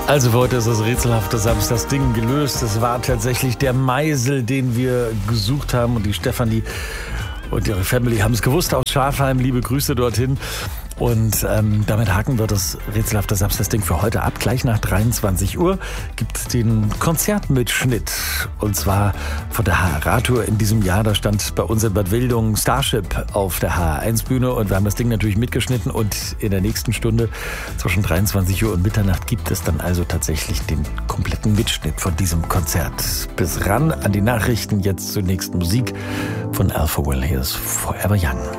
Also für heute ist das rätselhafte Samstagsding gelöst. Es war tatsächlich der Meisel, den wir gesucht haben. Und die Stefanie und ihre Family haben es gewusst aus Schafheim. Liebe Grüße dorthin. Und damit haken wir das rätselhafte Samstagsding für heute ab. Gleich nach 23 Uhr gibt es den Konzertmitschnitt. Und zwar von der HR-Tour in diesem Jahr. Da stand bei uns in Bad Wildungen Starship auf der HR1-Bühne. Und wir haben das Ding natürlich mitgeschnitten. Und in der nächsten Stunde zwischen 23 Uhr und Mitternacht gibt es dann also tatsächlich den kompletten Mitschnitt von diesem Konzert. Bis ran an die Nachrichten. Jetzt zunächst Musik von Alpha Will. Hier ist Forever Young.